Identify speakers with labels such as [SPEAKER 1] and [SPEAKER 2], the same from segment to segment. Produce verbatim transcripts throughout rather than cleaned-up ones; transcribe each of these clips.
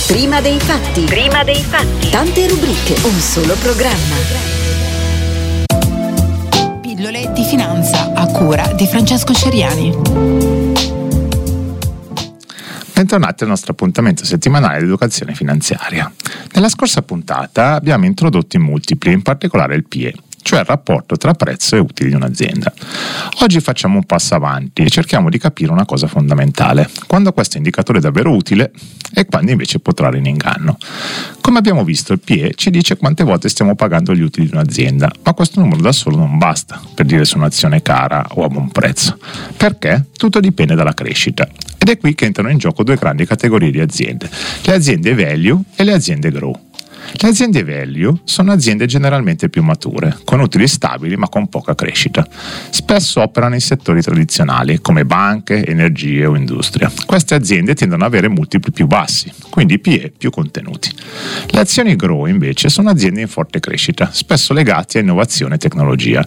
[SPEAKER 1] Prima dei fatti. Prima dei fatti. Tante rubriche, un solo programma.
[SPEAKER 2] Pillole di finanza a cura di Francesco Ceriani.
[SPEAKER 3] Bentornati al nostro appuntamento settimanale di educazione finanziaria. Nella scorsa puntata abbiamo introdotto i multipli, in particolare il P E, cioè il rapporto tra prezzo e utili di un'azienda. Oggi facciamo un passo avanti e cerchiamo di capire una cosa fondamentale: quando questo indicatore è davvero utile e quando invece può trarre in inganno. Come abbiamo visto, il P E ci dice quante volte stiamo pagando gli utili di un'azienda, ma questo numero da solo non basta per dire se un'azione è cara o a buon prezzo, perché tutto dipende dalla crescita. Ed è qui che entrano in gioco due grandi categorie di aziende: le aziende value e le aziende grow. Le aziende value sono aziende generalmente più mature, con utili stabili ma con poca crescita. Spesso operano in settori tradizionali come banche, energie o industria. Queste aziende tendono ad avere multipli più bassi, quindi P E più contenuti. Le azioni grow invece sono aziende in forte crescita, spesso legate a innovazione e tecnologia.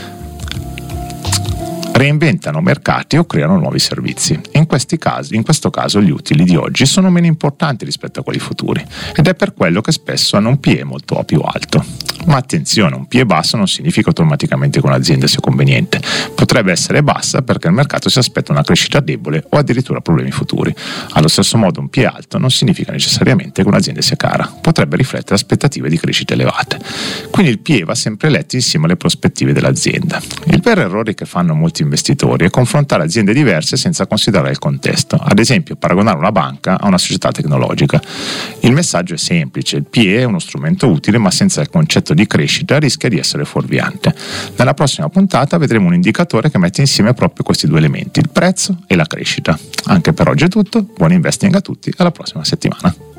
[SPEAKER 3] Reinventano mercati o creano nuovi servizi. In questi casi, in questo caso gli utili di oggi sono meno importanti rispetto a quelli futuri, ed è per quello che spesso hanno un P E molto più alto. Ma attenzione, un P E basso non significa automaticamente che un'azienda sia conveniente. Potrebbe essere bassa perché il mercato si aspetta una crescita debole o addirittura problemi futuri. Allo stesso modo un P E alto non significa necessariamente che un'azienda sia cara. Potrebbe riflettere aspettative di crescita elevate. Quindi il P E va sempre letto insieme alle prospettive dell'azienda. Il vero errore che fanno molti investitori è confrontare aziende diverse senza considerare il contesto. Ad esempio, paragonare una banca a una società tecnologica. Il messaggio è semplice: il P E è uno strumento utile, ma senza il concetto di crescita rischia di essere fuorviante. Nella prossima puntata vedremo un indicatore che mette insieme proprio questi due elementi: il prezzo e la crescita. Anche per oggi è tutto, buon investing a tutti, alla prossima settimana.